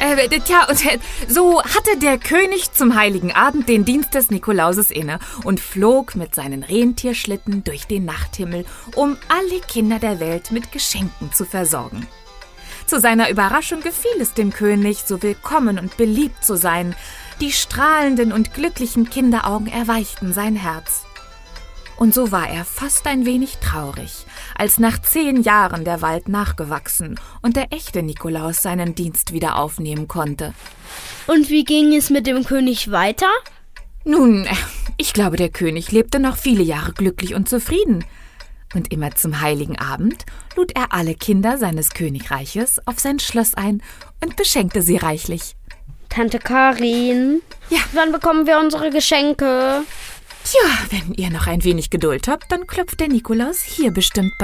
So hatte der König zum Heiligen Abend den Dienst des Nikolauses inne und flog mit seinen Rentierschlitten durch den Nachthimmel, um alle Kinder der Welt mit Geschenken zu versorgen. Zu seiner Überraschung gefiel es dem König, so willkommen und beliebt zu sein. Die strahlenden und glücklichen Kinderaugen erweichten sein Herz. Und so war er fast ein wenig traurig, als nach 10 Jahren der Wald nachgewachsen und der echte Nikolaus seinen Dienst wieder aufnehmen konnte. Und wie ging es mit dem König weiter? Nun, ich glaube, der König lebte noch viele Jahre glücklich und zufrieden. Und immer zum Heiligen Abend lud er alle Kinder seines Königreiches auf sein Schloss ein und beschenkte sie reichlich. Tante Karin, Ja. Wann bekommen wir unsere Geschenke? Tja, wenn ihr noch ein wenig Geduld habt, dann klopft der Nikolaus hier bestimmt